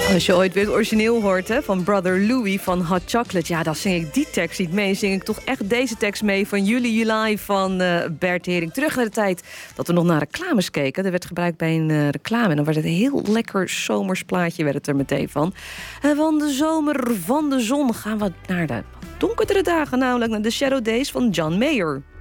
Als je ooit weer het origineel hoort, hè, van Brother Louie van Hot Chocolate... ja, dan zing ik die tekst niet mee. Zing ik toch echt deze tekst mee van Julie van Bert Hering. Terug naar de tijd dat we nog naar reclames keken. Er werd gebruikt bij een reclame. En dan werd het een heel lekker zomers plaatje werd het er meteen van. En van de zomer, van de zon gaan we naar de donkerdere dagen. Namelijk naar de Shadow Days van John Mayer.